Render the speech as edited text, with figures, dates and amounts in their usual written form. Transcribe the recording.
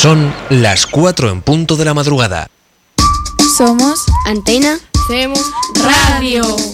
Son las 4 en punto de la madrugada. Somos Antena Cemu Radio.